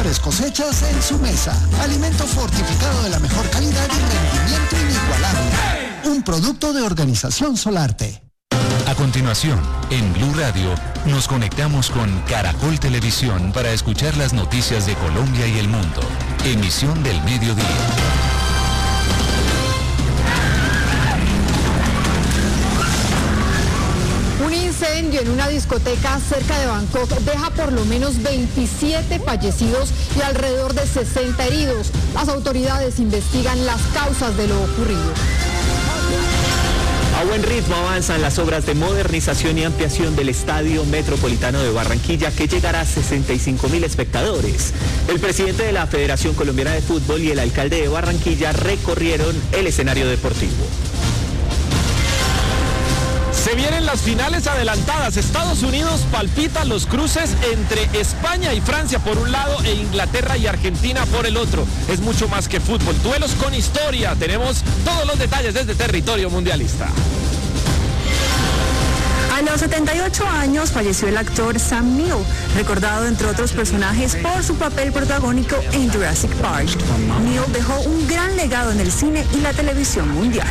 mejores cosechas en su mesa. Alimento fortificado de la mejor calidad y rendimiento inigualable. Un producto de Organización Solarte. A continuación, en Blue Radio, nos conectamos con Caracol Televisión para escuchar las noticias de Colombia y el mundo. Emisión del mediodía. Un incendio en una discoteca cerca de Bangkok deja por lo menos 27 fallecidos y alrededor de 60 heridos. Las autoridades investigan las causas de lo ocurrido. A buen ritmo avanzan las obras de modernización y ampliación del Estadio Metropolitano de Barranquilla, que llegará a 65.000 espectadores. El presidente de la Federación Colombiana de Fútbol y el alcalde de Barranquilla recorrieron el escenario deportivo. Se vienen las finales adelantadas. Estados Unidos palpita los cruces entre España y Francia por un lado e Inglaterra y Argentina por el otro. Es mucho más que fútbol. Duelos con historia. Tenemos todos los detalles desde territorio mundialista. A los 78 años falleció el actor Sam Neill, recordado entre otros personajes por su papel protagónico en Jurassic Park. Neill dejó un gran legado en el cine y la televisión mundial.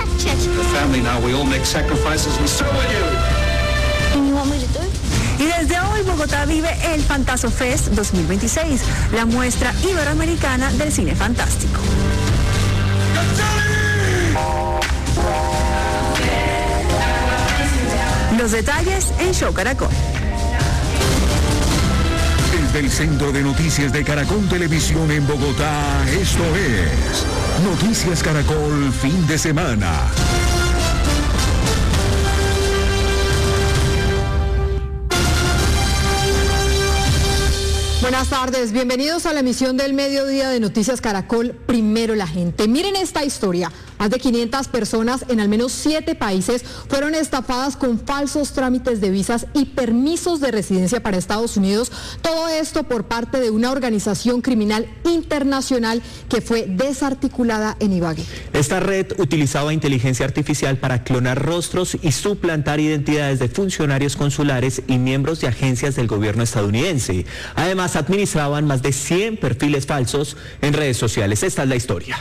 Y desde hoy Bogotá vive el Fantaso Fest 2026, la muestra iberoamericana del cine fantástico. Los detalles en Show Caracol. Desde el Centro de Noticias de Caracol Televisión en Bogotá, esto es Noticias Caracol Fin de Semana. Buenas tardes, bienvenidos a la emisión del mediodía de Noticias Caracol, Primero la Gente. Miren esta historia. Más de 500 personas en al menos 7 países fueron estafadas con falsos trámites de visas y permisos de residencia para Estados Unidos. Todo esto por parte de una organización criminal internacional que fue desarticulada en Ibagué. Esta red utilizaba inteligencia artificial para clonar rostros y suplantar identidades de funcionarios consulares y miembros de agencias del gobierno estadounidense. Además, administraban más de 100 perfiles falsos en redes sociales. Esta es la historia.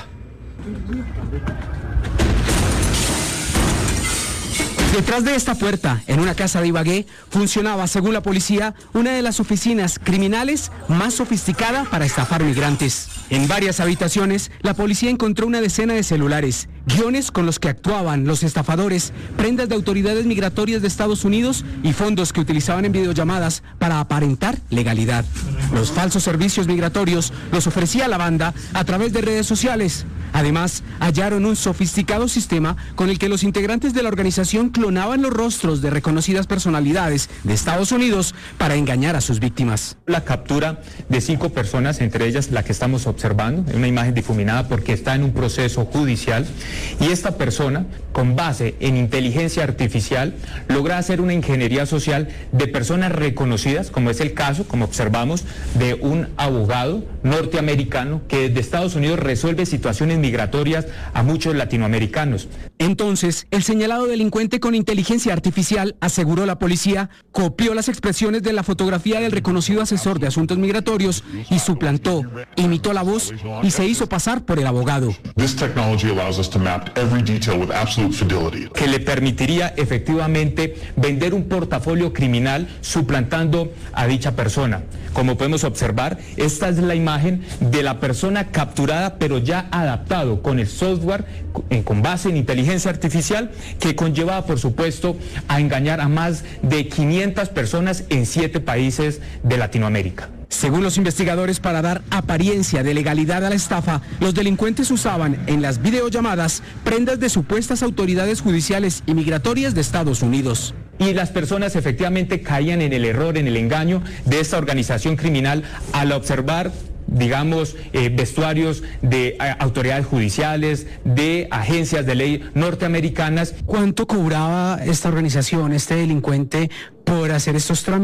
Detrás de esta puerta, en una casa de Ibagué, funcionaba, según la policía, una de las oficinas criminales más sofisticada para estafar migrantes. En varias habitaciones, la policía encontró una decena de celulares, guiones con los que actuaban los estafadores, prendas de autoridades migratorias de Estados Unidos y fondos que utilizaban en videollamadas para aparentar legalidad. Los falsos servicios migratorios los ofrecía la banda a través de redes sociales. Además, hallaron un sofisticado sistema con el que los integrantes de la organización clonaban los rostros de reconocidas personalidades de Estados Unidos para engañar a sus víctimas. La captura de 5 personas, entre ellas la que estamos observando, una imagen difuminada porque está en un proceso judicial, y esta persona, con base en inteligencia artificial, logra hacer una ingeniería social de personas reconocidas, como es el caso, como observamos, de un abogado norteamericano que desde Estados Unidos resuelve situaciones migratorias a muchos latinoamericanos. Entonces, el señalado delincuente con inteligencia artificial, aseguró la policía, copió las expresiones de la fotografía del reconocido asesor de asuntos migratorios y suplantó, imitó la voz y se hizo pasar por el abogado. Que le permitiría efectivamente vender un portafolio criminal suplantando a dicha persona. Como podemos observar, esta es la imagen de la persona capturada, pero ya adaptado con el software con base en inteligencia artificial, que conlleva, por supuesto, a engañar a más de 500 personas en 7 países de Latinoamérica. Según los investigadores, para dar apariencia de legalidad a la estafa, los delincuentes usaban en las videollamadas prendas de supuestas autoridades judiciales y migratorias de Estados Unidos. Y las personas efectivamente caían en el error, en el engaño de esta organización criminal al observar, digamos, vestuarios de autoridades judiciales, de agencias de ley norteamericanas. ¿Cuánto cobraba esta organización, este delincuente, por hacer estos trámites?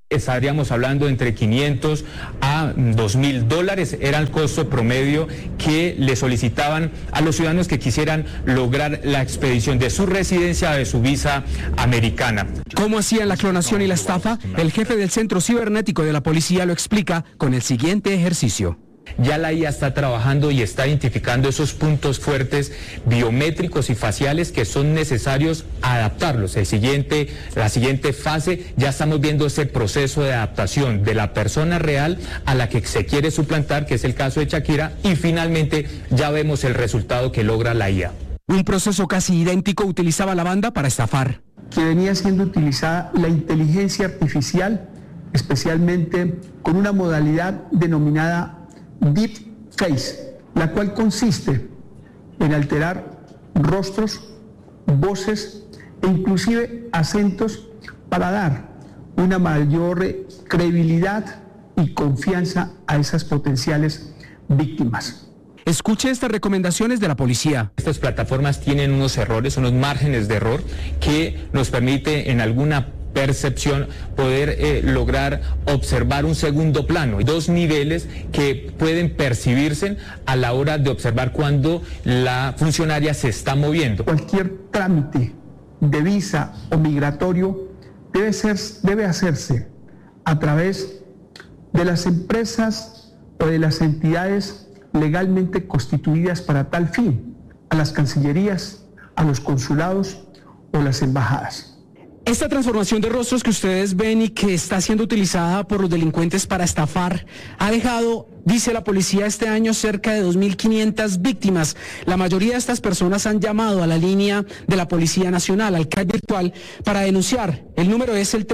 estaríamos hablando entre 500 a 2.000 dólares, era el costo promedio que le solicitaban a los ciudadanos que quisieran lograr la expedición de su residencia o de su visa americana. ¿Cómo hacían la clonación y la estafa? El jefe del Centro Cibernético de la Policía lo explica con el siguiente ejercicio. Ya la IA está trabajando y está identificando esos puntos fuertes biométricos y faciales que son necesarios adaptarlos. La siguiente fase, ya estamos viendo ese proceso de adaptación de la persona real a la que se quiere suplantar, que es el caso de Shakira, y finalmente ya vemos el resultado que logra la IA. Un proceso casi idéntico utilizaba la banda para estafar. Que venía siendo utilizada la inteligencia artificial, especialmente con una modalidad denominada Deepface, la cual consiste en alterar rostros, voces e inclusive acentos para dar una mayor credibilidad y confianza a esas potenciales víctimas. Escuche estas recomendaciones de la policía. Estas plataformas tienen unos errores, unos márgenes de error que nos permite en alguna percepción poder lograr observar un segundo plano, dos niveles que pueden percibirse a la hora de observar cuando la funcionaria se está moviendo. Cualquier trámite de visa o migratorio debe hacerse a través de las empresas o de las entidades legalmente constituidas para tal fin, a las cancillerías, a los consulados o las embajadas. Esta transformación de rostros que ustedes ven y que está siendo utilizada por los delincuentes para estafar ha dejado, dice la policía, este año cerca de 2.500 víctimas. La mayoría de estas personas han llamado a la línea de la Policía Nacional, al CAI virtual, para denunciar. El número es el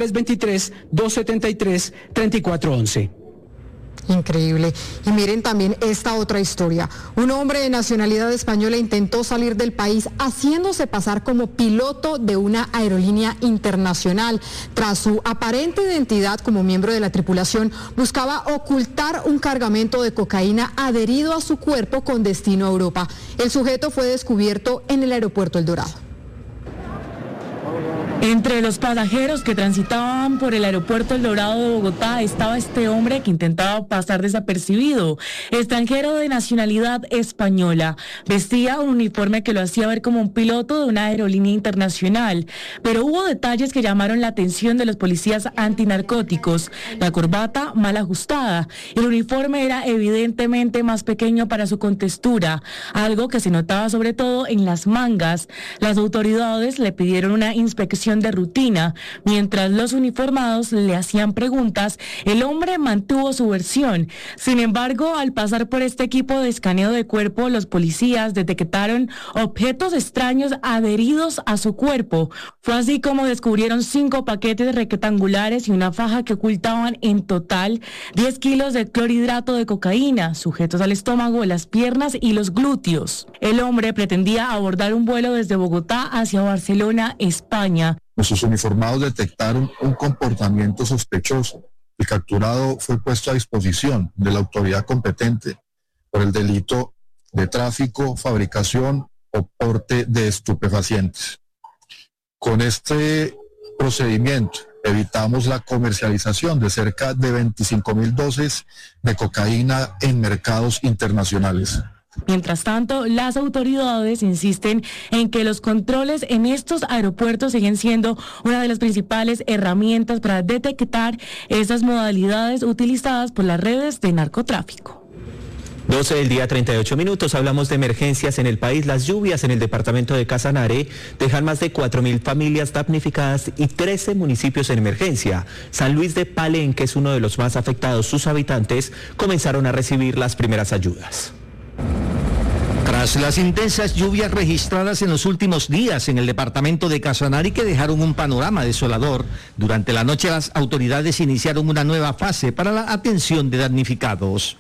323-273-3411. Increíble. Y miren también esta otra historia. Un hombre de nacionalidad española intentó salir del país haciéndose pasar como piloto de una aerolínea internacional. Tras su aparente identidad como miembro de la tripulación, buscaba ocultar un cargamento de cocaína adherido a su cuerpo con destino a Europa. El sujeto fue descubierto en el aeropuerto El Dorado. Entre los pasajeros que transitaban por el aeropuerto El Dorado de Bogotá estaba este hombre que intentaba pasar desapercibido, extranjero de nacionalidad española. Vestía un uniforme que lo hacía ver como un piloto de una aerolínea internacional, pero hubo detalles que llamaron la atención de los policías antinarcóticos. La corbata mal ajustada, el uniforme era evidentemente más pequeño para su contextura, algo que se notaba sobre todo en las mangas. Las autoridades le pidieron una inspección de rutina. Mientras los uniformados le hacían preguntas, el hombre mantuvo su versión. Sin embargo, al pasar por este equipo de escaneo de cuerpo, los policías detectaron objetos extraños adheridos a su cuerpo. Fue así como descubrieron 5 paquetes rectangulares y una faja que ocultaban en total 10 kilos de clorhidrato de cocaína, sujetos al estómago, las piernas y los glúteos. El hombre pretendía abordar un vuelo desde Bogotá hacia Barcelona, España. Nuestros uniformados detectaron un comportamiento sospechoso. El capturado fue puesto a disposición de la autoridad competente por el delito de tráfico, fabricación o porte de estupefacientes. Con este procedimiento evitamos la comercialización de cerca de 25.000 dosis de cocaína en mercados internacionales. Mientras tanto, las autoridades insisten en que los controles en estos aeropuertos siguen siendo una de las principales herramientas para detectar esas modalidades utilizadas por las redes de narcotráfico. 12 del día, 38 minutos. Hablamos de emergencias en el país. Las lluvias en el departamento de Casanare dejan más de 4.000 familias damnificadas y 13 municipios en emergencia. San Luis de Palenque es uno de los más afectados. Sus habitantes comenzaron a recibir las primeras ayudas. Tras las intensas lluvias registradas en los últimos días en el departamento de Casanare que dejaron un panorama desolador, durante la noche las autoridades iniciaron una nueva fase para la atención de damnificados.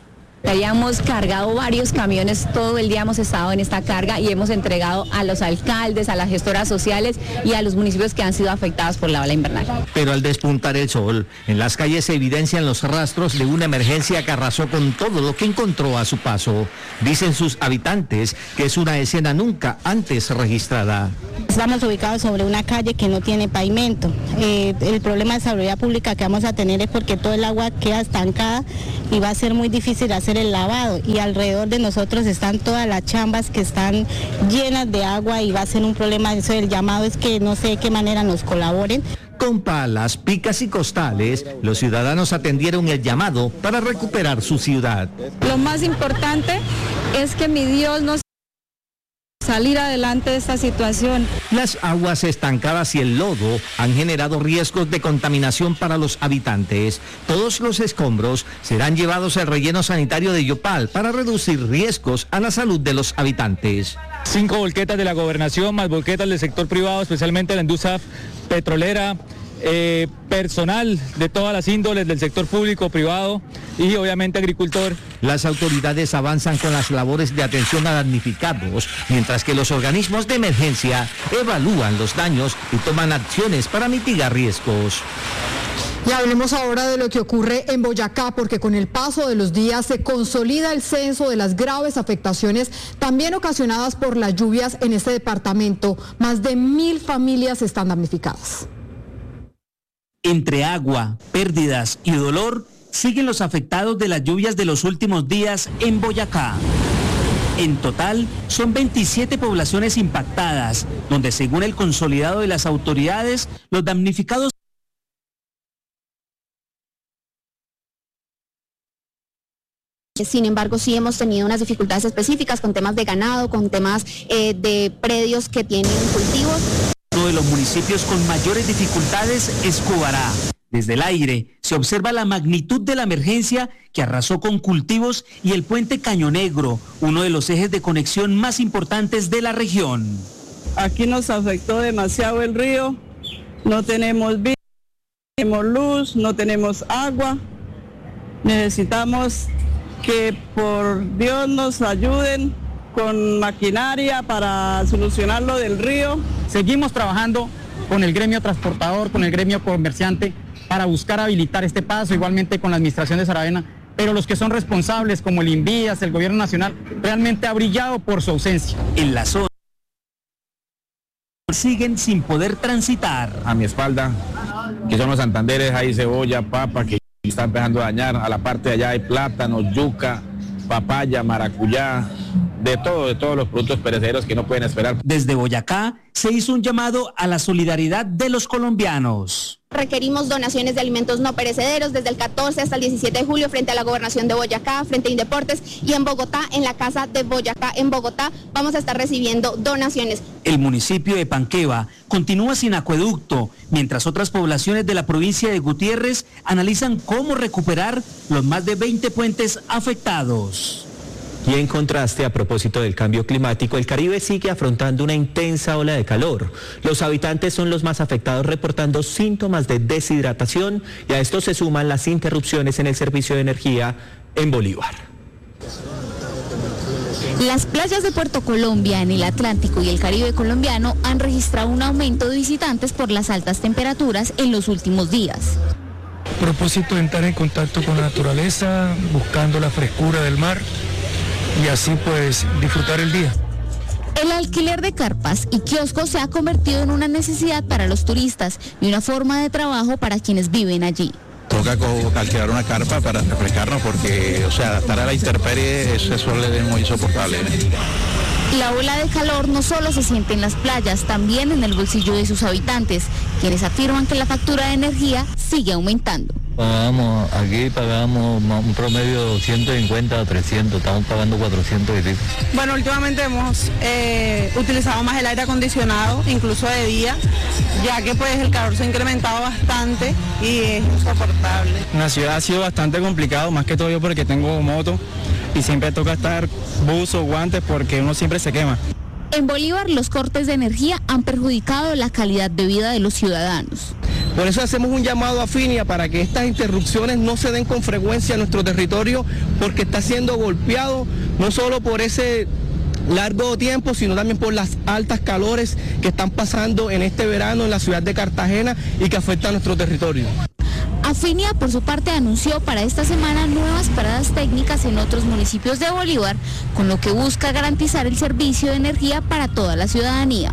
Habíamos cargado varios camiones, todo el día hemos estado en esta carga y hemos entregado a los alcaldes, a las gestoras sociales y a los municipios que han sido afectados por la ola invernal. Pero al despuntar el sol, en las calles se evidencian los rastros de una emergencia que arrasó con todo lo que encontró a su paso. Dicen sus habitantes que es una escena nunca antes registrada. Estamos ubicados sobre una calle que no tiene pavimento. El problema de seguridad pública que vamos a tener es porque todo el agua queda estancada y va a ser muy difícil hacer el lavado, y alrededor de nosotros están todas las chambas que están llenas de agua y va a ser un problema. Eso del llamado es que no sé de qué manera nos colaboren. Con palas, picas y costales, los ciudadanos atendieron el llamado para recuperar su ciudad. Lo más importante es que mi Dios nos salir adelante de esta situación. Las aguas estancadas y el lodo han generado riesgos de contaminación para los habitantes. Todos los escombros serán llevados al relleno sanitario de Yopal para reducir riesgos a la salud de los habitantes. 5 volquetas de la gobernación, más volquetas del sector privado, especialmente la industria petrolera, personal de todas las índoles del sector público, privado y obviamente agricultor. Las autoridades avanzan con las labores de atención a damnificados, mientras que los organismos de emergencia evalúan los daños y toman acciones para mitigar riesgos. Y hablemos ahora de lo que ocurre en Boyacá, porque con el paso de los días se consolida el censo de las graves afectaciones también ocasionadas por las lluvias en este departamento. Más de 1000 familias están damnificadas. Entre agua, pérdidas y dolor, siguen los afectados de las lluvias de los últimos días en Boyacá. En total, son 27 poblaciones impactadas, donde según el consolidado de las autoridades, los damnificados. Sin embargo, sí hemos tenido unas dificultades específicas con temas de ganado, con temas de predios que tienen cultivos. Uno de los municipios con mayores dificultades es Cubará. Desde el aire se observa la magnitud de la emergencia que arrasó con cultivos y el puente Caño Negro, uno de los ejes de conexión más importantes de la región. Aquí nos afectó demasiado el río, no tenemos vida, no tenemos luz, no tenemos agua. Necesitamos que por Dios nos ayuden con maquinaria para solucionar lo del río. Seguimos trabajando con el gremio transportador, con el gremio comerciante, para buscar habilitar este paso, igualmente con la administración de Saravena, pero los que son responsables, como el INVIAS, el gobierno nacional, realmente ha brillado por su ausencia. En la zona siguen sin poder transitar. A mi espalda, que son los santanderes, hay cebolla, papa, que está empezando a dañar. A la parte de allá hay plátanos, yuca, papaya, maracuyá, de todos los productos perecederos que no pueden esperar. Desde Boyacá se hizo un llamado a la solidaridad de los colombianos. Requerimos donaciones de alimentos no perecederos desde el 14 hasta el 17 de julio frente a la gobernación de Boyacá, frente a Indeportes, y en Bogotá, en la Casa de Boyacá en Bogotá, vamos a estar recibiendo donaciones. El municipio de Panqueva continúa sin acueducto, mientras otras poblaciones de la provincia de Gutiérrez analizan cómo recuperar los más de 20 puentes afectados. Y en contraste, a propósito del cambio climático, el Caribe sigue afrontando una intensa ola de calor. Los habitantes son los más afectados, reportando síntomas de deshidratación, y a esto se suman las interrupciones en el servicio de energía en Bolívar. Las playas de Puerto Colombia en el Atlántico y el Caribe colombiano han registrado un aumento de visitantes por las altas temperaturas en los últimos días. Propósito de entrar en contacto con la naturaleza, buscando la frescura del mar y así pues disfrutar el día. El alquiler de carpas y kioscos se ha convertido en una necesidad para los turistas y una forma de trabajo para quienes viven allí. Toca alquilar una carpa para refrescarnos porque, estar a la intemperie se suele muy insoportable. La ola de calor no solo se siente en las playas, también en el bolsillo de sus habitantes, quienes afirman que la factura de energía sigue aumentando. Aquí pagamos un promedio de 150 a 300, estamos pagando 400 y pico. Bueno, últimamente hemos utilizado más el aire acondicionado, incluso de día, ya que pues el calor se ha incrementado bastante y es insoportable. En la ciudad ha sido bastante complicado, más que todo yo porque tengo moto y siempre toca estar buzo, guantes porque uno siempre se quema. En Bolívar, los cortes de energía han perjudicado la calidad de vida de los ciudadanos. Por eso hacemos un llamado a Finia para que estas interrupciones no se den con frecuencia en nuestro territorio, porque está siendo golpeado no solo por ese largo tiempo, sino también por las altas calores que están pasando en este verano en la ciudad de Cartagena y que afectan a nuestro territorio. Afinia, por su parte, anunció para esta semana nuevas paradas técnicas en otros municipios de Bolívar, con lo que busca garantizar el servicio de energía para toda la ciudadanía.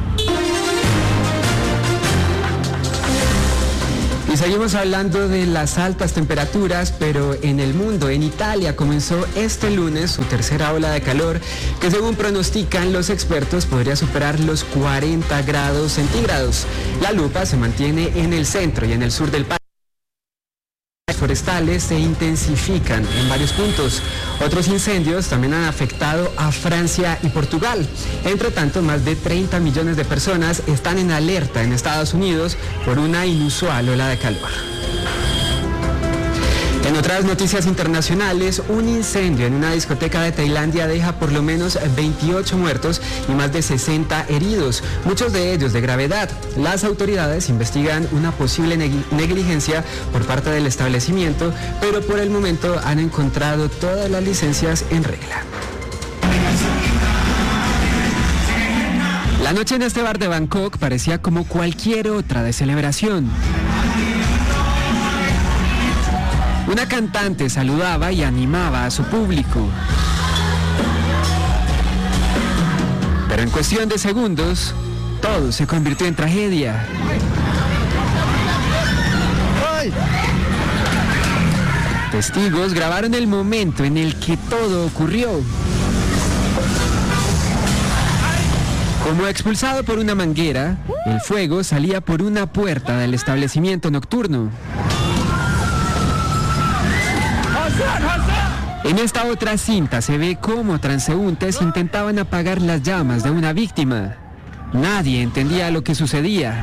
Y seguimos hablando de las altas temperaturas, pero en el mundo, en Italia, comenzó este lunes su tercera ola de calor, que según pronostican los expertos podría superar los 40 grados centígrados. La lupa se mantiene en el centro y en el sur del país. Forestales se intensifican en varios puntos. Otros incendios también han afectado a Francia y Portugal. Entre tanto, más de 30 millones de personas están en alerta en Estados Unidos por una inusual ola de calor. En otras noticias internacionales, un incendio en una discoteca de Tailandia deja por lo menos 28 muertos y más de 60 heridos, muchos de ellos de gravedad. Las autoridades investigan una posible negligencia por parte del establecimiento, pero por el momento han encontrado todas las licencias en regla. La noche en este bar de Bangkok parecía como cualquier otra de celebración. Una cantante saludaba y animaba a su público. Pero en cuestión de segundos, todo se convirtió en tragedia. Testigos grabaron el momento en el que todo ocurrió. Como expulsado por una manguera, el fuego salía por una puerta del establecimiento nocturno. En esta otra cinta se ve cómo transeúntes intentaban apagar las llamas de una víctima. Nadie entendía lo que sucedía.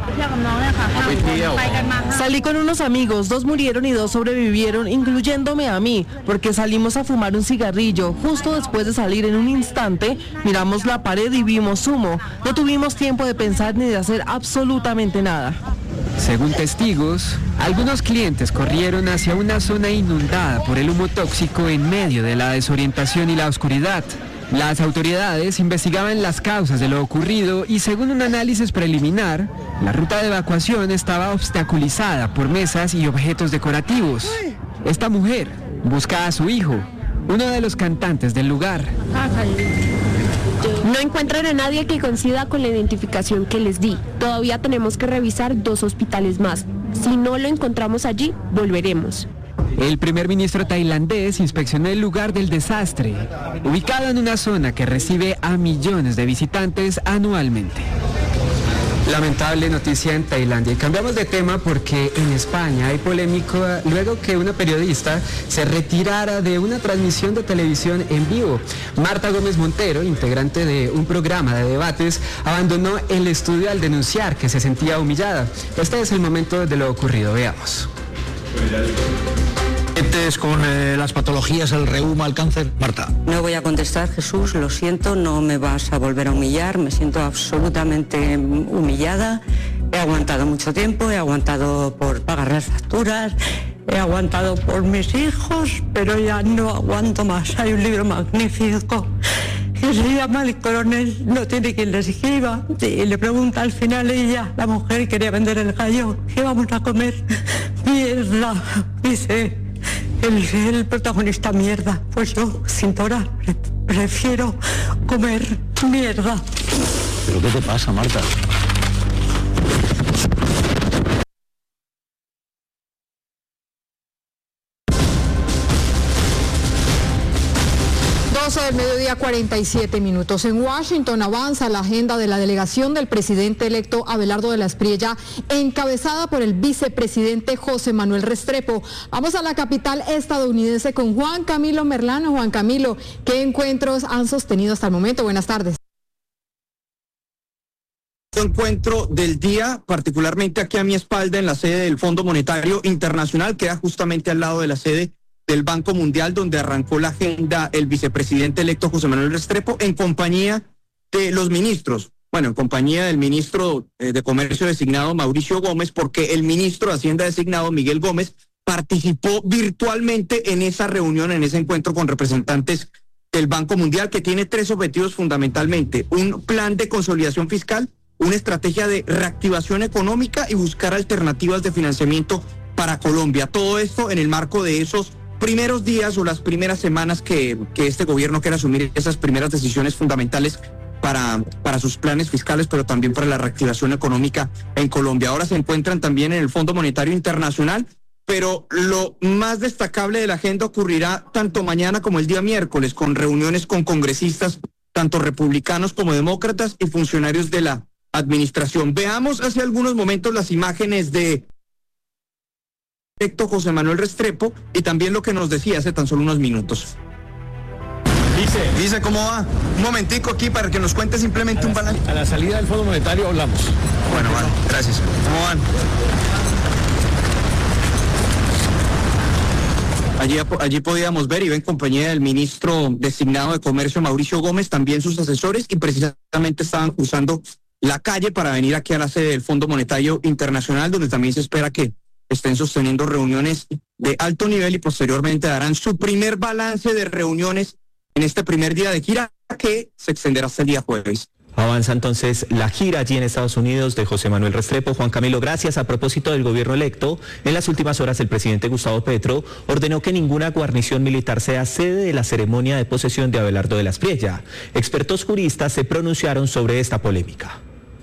Salí con unos amigos, 2 murieron y 2 sobrevivieron, incluyéndome a mí, porque salimos a fumar un cigarrillo. Justo después de salir, en un instante, miramos la pared y vimos humo. No tuvimos tiempo de pensar ni de hacer absolutamente nada. Según testigos, algunos clientes corrieron hacia una zona inundada por el humo tóxico en medio de la desorientación y la oscuridad. Las autoridades investigaban las causas de lo ocurrido y según un análisis preliminar, la ruta de evacuación estaba obstaculizada por mesas y objetos decorativos. Esta mujer busca a su hijo, uno de los cantantes del lugar. No encuentran a nadie que coincida con la identificación que les di. Todavía tenemos que revisar 2 hospitales más. Si no lo encontramos allí, volveremos. El primer ministro tailandés inspeccionó el lugar del desastre, ubicado en una zona que recibe a millones de visitantes anualmente. Lamentable noticia en Tailandia. Y cambiamos de tema porque en España hay polémica luego que una periodista se retirara de una transmisión de televisión en vivo. Marta Gómez Montero, integrante de un programa de debates, abandonó el estudio al denunciar que se sentía humillada. Este es el momento de lo ocurrido. Veamos. Con las patologías, el reuma, el cáncer. Marta. No voy a contestar, Jesús, lo siento, no me vas a volver a humillar, me siento absolutamente humillada. He aguantado mucho tiempo, he aguantado por pagar las facturas, he aguantado por mis hijos, pero ya no aguanto más. Hay un libro magnífico que se llama El coronel no tiene quien le escriba, y le pregunta al final ella, la mujer quería vender el gallo, ¿qué vamos a comer? Mierda, dice el protagonista, mierda. Pues yo, Cintora, prefiero comer mierda. ¿Pero qué te pasa, Marta? Del mediodía, 47 minutos. En Washington avanza la agenda de la delegación del presidente electo Abelardo de la Espriella, encabezada por el vicepresidente José Manuel Restrepo. Vamos a la capital estadounidense con Juan Camilo Merlano. Juan Camilo, ¿qué encuentros han sostenido hasta el momento? Buenas tardes. Encuentro del día, particularmente aquí a mi espalda en la sede del Fondo Monetario Internacional, queda justamente al lado de la sede del Banco Mundial, donde arrancó la agenda el vicepresidente electo José Manuel Restrepo en compañía de los ministros. en compañía del ministro de Comercio designado Mauricio Gómez, porque el ministro de Hacienda designado Miguel Gómez participó virtualmente en esa reunión, en ese encuentro con representantes del Banco Mundial, que tiene 3 objetivos fundamentalmente: un plan de consolidación fiscal, una estrategia de reactivación económica y buscar alternativas de financiamiento para Colombia. Todo esto en el marco de esos primeros días o las primeras semanas que este gobierno quiere asumir esas primeras decisiones fundamentales para sus planes fiscales, pero también para la reactivación económica en Colombia. Ahora se encuentran también en el Fondo Monetario Internacional, pero lo más destacable de la agenda ocurrirá tanto mañana como el día miércoles, con reuniones con congresistas, tanto republicanos como demócratas, y funcionarios de la administración. Veamos hace algunos momentos las imágenes de José Manuel Restrepo y también lo que nos decía hace tan solo unos minutos. Dice, ¿cómo va? Un momentico aquí para que nos cuente simplemente un balance. A la salida del Fondo Monetario hablamos. Bueno, vale, gracias. ¿Cómo van? Allí podíamos ver, iba en compañía del ministro designado de Comercio Mauricio Gómez, también sus asesores, y precisamente estaban cruzando la calle para venir aquí a la sede del Fondo Monetario Internacional, donde también se espera que estén sosteniendo reuniones de alto nivel y posteriormente darán su primer balance de reuniones en este primer día de gira, que se extenderá hasta el día jueves. Avanza entonces la gira allí en Estados Unidos de José Manuel Restrepo. Juan Camilo, gracias. A propósito del gobierno electo, en las últimas horas el presidente Gustavo Petro ordenó que ninguna guarnición militar sea sede de la ceremonia de posesión de Abelardo de la Espriella. Expertos juristas se pronunciaron sobre esta polémica.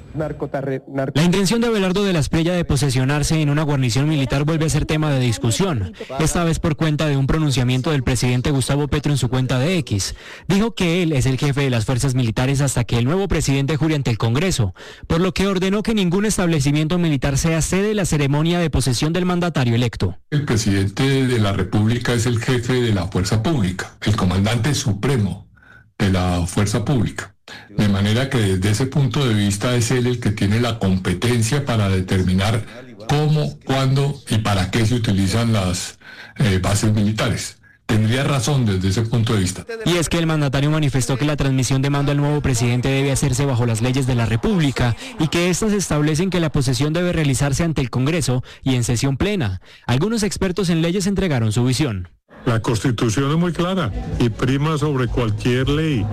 La intención de Abelardo de la Espriella de posesionarse en una guarnición militar vuelve a ser tema de discusión, esta vez por cuenta de un pronunciamiento del presidente Gustavo Petro en su cuenta de X. Dijo que él es el jefe de las fuerzas militares hasta que el nuevo presidente jure ante el Congreso, por lo que ordenó que ningún establecimiento militar sea sede de la ceremonia de posesión del mandatario electo. El presidente de la República es el jefe de la fuerza pública, el comandante supremo de la fuerza pública. De manera que desde ese punto de vista es él el que tiene la competencia para determinar cómo, cuándo y para qué se utilizan las bases militares. Tendría razón desde ese punto de vista. Y es que el mandatario manifestó que la transmisión de mando al nuevo presidente debe hacerse bajo las leyes de la República y que éstas establecen que la posesión debe realizarse ante el Congreso y en sesión plena. Algunos expertos en leyes entregaron su visión. La Constitución es muy clara y prima sobre cualquier ley.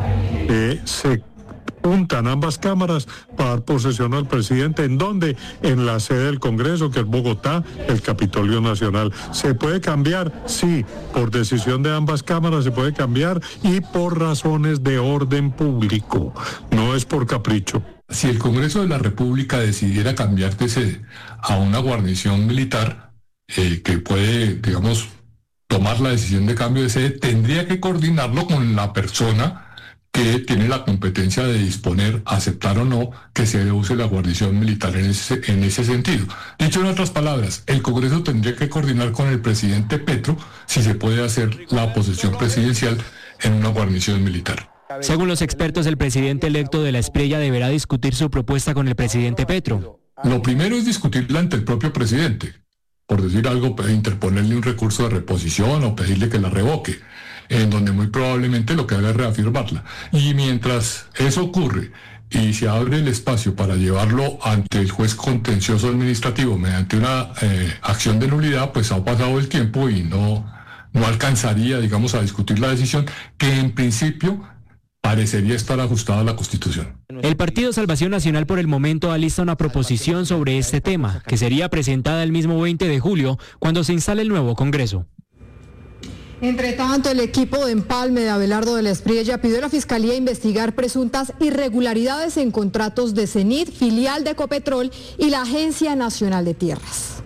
Se juntan ambas cámaras para dar posesión al presidente. ¿En dónde? En la sede del Congreso, que es Bogotá, el Capitolio Nacional. ¿Se puede cambiar? Sí, por decisión de ambas cámaras se puede cambiar y por razones de orden público, no es por capricho. Si el Congreso de la República decidiera cambiar de sede a una guarnición militar, que puede, digamos, tomar la decisión de cambio de sede, tendría que coordinarlo con la persona que tiene la competencia de disponer, aceptar o no que se use la guarnición militar en ese sentido. Dicho en otras palabras, el Congreso tendría que coordinar con el presidente Petro si se puede hacer la posesión presidencial en una guarnición militar. Según los expertos, el presidente electo de la Espriella deberá discutir su propuesta con el presidente Petro. Lo primero es discutirla ante el propio presidente. Por decir algo, interponerle un recurso de reposición o pedirle que la revoque, en donde muy probablemente lo que haga es reafirmarla. Y mientras eso ocurre y se abre el espacio para llevarlo ante el juez contencioso administrativo mediante una acción de nulidad, pues ha pasado el tiempo y no alcanzaría, digamos, a discutir la decisión que en principio parecería estar ajustada a la Constitución. El Partido Salvación Nacional por el momento alista una proposición sobre este tema, que sería presentada el mismo 20 de julio, cuando se instale el nuevo Congreso. Entre tanto, el equipo de empalme de Abelardo de la Espriella pidió a la Fiscalía investigar presuntas irregularidades en contratos de Cenit, filial de Ecopetrol, y la Agencia Nacional de Tierras.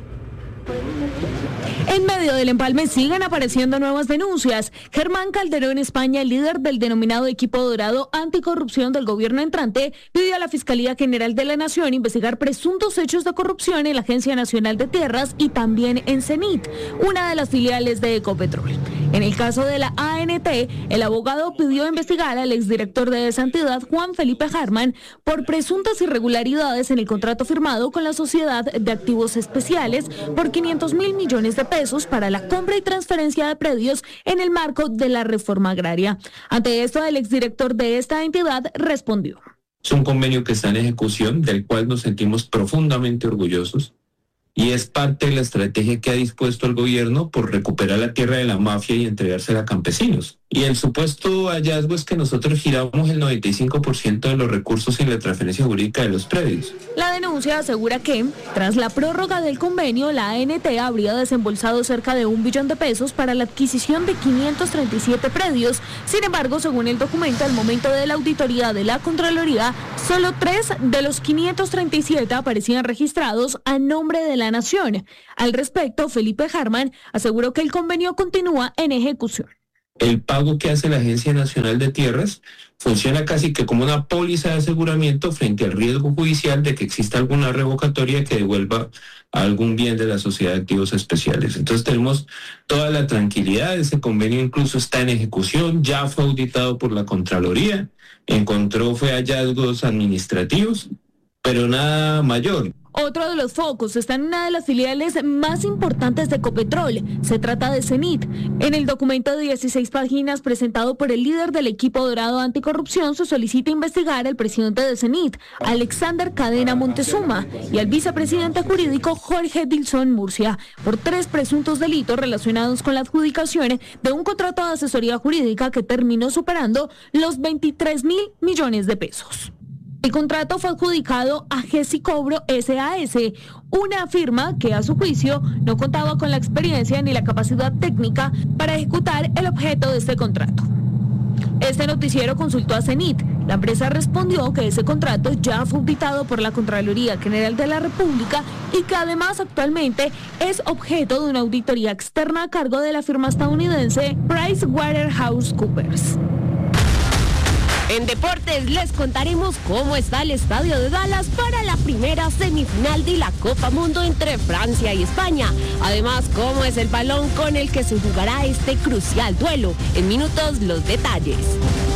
En medio del empalme siguen apareciendo nuevas denuncias. Germán Calderón España, el líder del denominado equipo dorado anticorrupción del gobierno entrante, pidió a la Fiscalía General de la Nación investigar presuntos hechos de corrupción en la Agencia Nacional de Tierras y también en Cenit, una de las filiales de Ecopetrol. En el caso de la ANT, el abogado pidió investigar al exdirector de esa entidad, Juan Felipe Harman, por presuntas irregularidades en el contrato firmado con la Sociedad de Activos Especiales por 500.000 millones de pesos para la compra y transferencia de predios en el marco de la reforma agraria. Ante esto, el exdirector de esta entidad respondió. Es un convenio que está en ejecución, del cual nos sentimos profundamente orgullosos, y es parte de la estrategia que ha dispuesto el gobierno por recuperar la tierra de la mafia y entregársela a campesinos. Y el supuesto hallazgo es que nosotros giramos el 95% de los recursos en la transferencia jurídica de los predios. La denuncia asegura que, tras la prórroga del convenio, la ANT habría desembolsado cerca de $1 billón para la adquisición de 537 predios. Sin embargo, según el documento, al momento de la auditoría de la Contraloría, solo 3 de los 537 aparecían registrados a nombre de la Nación. Al respecto, Felipe Harman aseguró que el convenio continúa en ejecución. El pago que hace la Agencia Nacional de Tierras funciona casi que como una póliza de aseguramiento frente al riesgo judicial de que exista alguna revocatoria que devuelva algún bien de la Sociedad de Activos Especiales. Entonces tenemos toda la tranquilidad, ese convenio incluso está en ejecución, ya fue auditado por la Contraloría, fue hallazgos administrativos, pero nada mayor. Otro de los focos está en una de las filiales más importantes de Ecopetrol. Se trata de Cenit. En el documento de 16 páginas presentado por el líder del equipo dorado anticorrupción, se solicita investigar al presidente de Cenit, Alexander Cadena Montezuma, y al vicepresidente jurídico Jorge Dilson Murcia, por 3 presuntos delitos relacionados con la adjudicación de un contrato de asesoría jurídica que terminó superando los 23.000 millones de pesos. El contrato fue adjudicado a Gesicobro SAS, una firma que a su juicio no contaba con la experiencia ni la capacidad técnica para ejecutar el objeto de este contrato. Este noticiero consultó a Cenit. La empresa respondió que ese contrato ya fue auditado por la Contraloría General de la República y que además actualmente es objeto de una auditoría externa a cargo de la firma estadounidense PricewaterhouseCoopers. En deportes les contaremos cómo está el estadio de Dallas para la primera semifinal de la Copa Mundo entre Francia y España. Además, cómo es el balón con el que se jugará este crucial duelo. En minutos, los detalles.